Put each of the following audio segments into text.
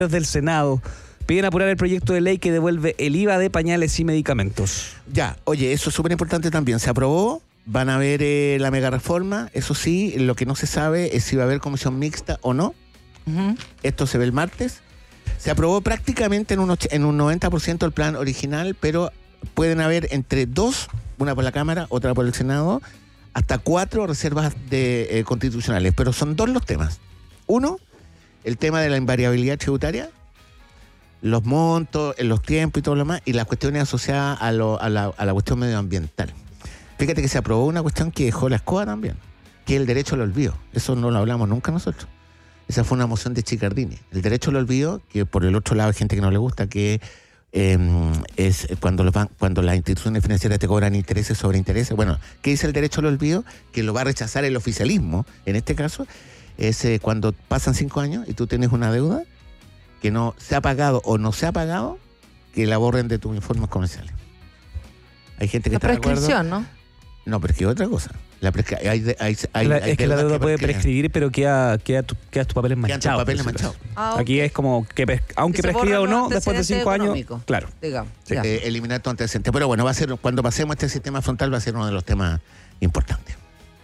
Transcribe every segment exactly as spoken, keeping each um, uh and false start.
del Senado piden apurar el proyecto de ley que devuelve el I V A de pañales y medicamentos. Ya, oye, eso es súper importante también. Se aprobó, van a ver eh, la mega reforma. Eso sí, lo que no se sabe es si va a haber comisión mixta o no. Uh-huh. Esto se ve el martes. Se aprobó prácticamente en un, en un noventa por ciento el plan original, pero pueden haber entre dos, una por la Cámara, otra por el Senado, hasta cuatro reservas de, eh, constitucionales. Pero son dos los temas. Uno, el tema de la invariabilidad tributaria, los montos, los tiempos y todo lo demás, y las cuestiones asociadas a, lo, a, la, a la cuestión medioambiental. Fíjate que se aprobó una cuestión que dejó la escoba también, que es el derecho al olvido. Eso no lo hablamos nunca nosotros. Esa fue una moción de Chicardini. El derecho al olvido, que por el otro lado hay gente que no le gusta, que eh, es cuando, los ban- cuando las instituciones financieras te cobran intereses sobre intereses. Bueno, ¿qué dice el derecho al olvido? Que lo va a rechazar el oficialismo, en este caso, es eh, cuando pasan cinco años y tú tienes una deuda que no se ha pagado o no se ha pagado, que la borren de tus informes comerciales. Hay gente que la está de acuerdo. prescripción, ¿no? No, pero es que otra cosa. La prescri- hay, hay, hay, la, hay es que la deuda que puede prescriben. prescribir, pero queda, queda, tu, queda tus papeles Quedan tus manchados. papeles manchados. Ah, Aquí okay. es como que, pres- aunque Que se prescriba o borran no, los después de cinco años, antecedentes claro. digamos. Sí. Ya. Eh, eliminar tu antecedente. Pero bueno, va a ser, cuando pasemos este sistema frontal va a ser uno de los temas importantes.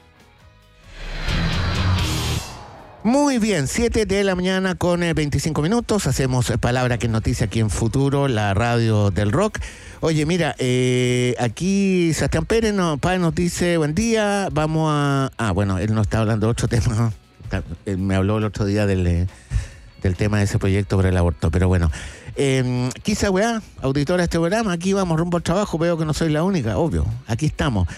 Muy bien, siete de la mañana con eh, veinticinco minutos. Hacemos eh, Palabra que es Noticia aquí en Futuro, la radio del rock. Oye, mira, eh, aquí Sebastián Pérez nos, Páez nos dice, buen día, vamos a... Ah, bueno, él nos está hablando de otro tema, ¿no? Él me habló el otro día del, eh, del tema de ese proyecto por el aborto, pero bueno. Eh, Quizá weá, auditora de este programa, aquí vamos rumbo al trabajo, veo que no soy la única, obvio, aquí estamos.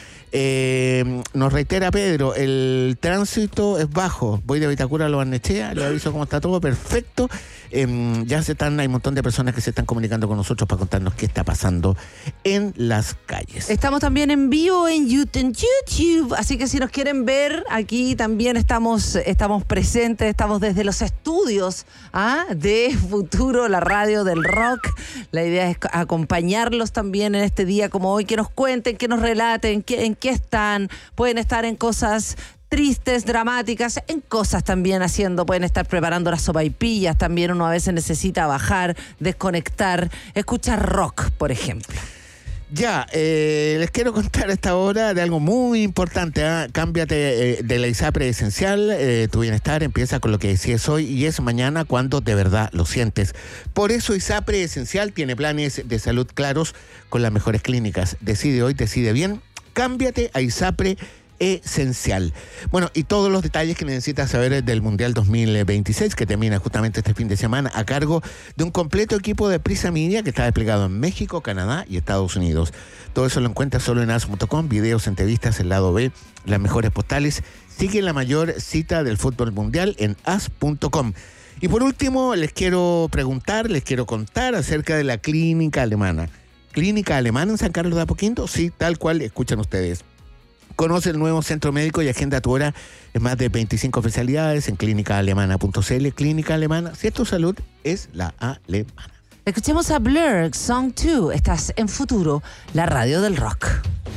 Eh, nos reitera Pedro, el tránsito es bajo, voy de Vitacura a Lo Barnechea, le aviso cómo está todo, perfecto. Eh, ya se están, hay un montón de personas que se están comunicando con nosotros para contarnos qué está pasando en las calles. Estamos también en vivo en YouTube, así que si nos quieren ver, aquí también estamos, estamos presentes, estamos desde los estudios ¿ah? de Futuro, la radio del rock. La idea es acompañarlos también en este día como hoy, que nos cuenten, que nos relaten, que, en qué están. Pueden estar en cosas tristes, dramáticas, en cosas también haciendo, pueden estar preparando las sopaipillas, también uno a veces necesita bajar, desconectar, escuchar rock, por ejemplo. Ya, eh, les quiero contar a esta hora de algo muy importante. ¿eh? Cámbiate eh, de la ISAPRE Esencial. Eh, tu bienestar empieza con lo que decides hoy y es mañana cuando de verdad lo sientes. Por eso ISAPRE Esencial tiene planes de salud claros con las mejores clínicas. Decide hoy, decide bien. Cámbiate a ISAPRE Esencial. Bueno, y todos los detalles que necesitas saber del Mundial dos mil veintiséis, que termina justamente este fin de semana, a cargo de un completo equipo de Prisa Media que está desplegado en México, Canadá y Estados Unidos. Todo eso lo encuentras solo en as punto com, videos, entrevistas, el lado B, las mejores postales. Sigue la mayor cita del fútbol mundial en as punto com. Y por último, les quiero preguntar, les quiero contar acerca de la clínica alemana. ¿Clínica alemana en San Carlos de Apoquindo? Sí, tal cual escuchan ustedes. Conoce el nuevo centro médico y agenda tu hora en más de veinticinco especialidades en clínica alemana punto c l. Clínica Alemana, si es tu salud, es la alemana. Escuchemos a Blur, Song dos. Estás en Futuro, la radio del rock.